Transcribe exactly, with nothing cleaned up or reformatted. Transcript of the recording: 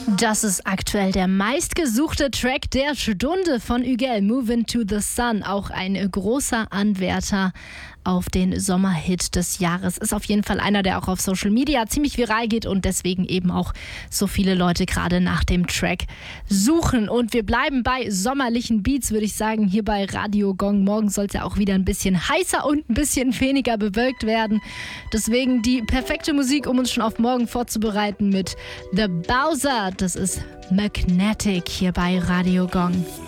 Das ist aktuell der meistgesuchte Track der Stunde von Ügel, Moving to the Sun. Auch ein großer Anwärter auf den Sommerhit des Jahres. Ist auf jeden Fall einer, der auch auf Social Media ziemlich viral geht und deswegen eben auch so viele Leute gerade nach dem Track suchen. Und wir bleiben bei sommerlichen Beats, würde ich sagen, hier bei Radio Gong. Morgen soll es ja auch wieder ein bisschen heißer und ein bisschen weniger bewölkt werden. Deswegen die perfekte Musik, um uns schon auf morgen vorzubereiten mit The Bowser. Das ist Magnetic hier bei Radio Gong.